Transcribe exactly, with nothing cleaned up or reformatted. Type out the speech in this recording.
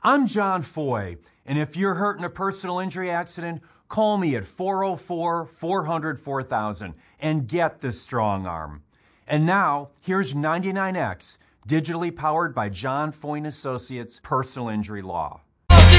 I'm John Foy, and if you're hurt in a personal injury accident, call me at four oh four, four hundred, four thousand and get the strong arm. And now, here's ninety-nine X, digitally powered by John Foy and Associates Personal Injury Law.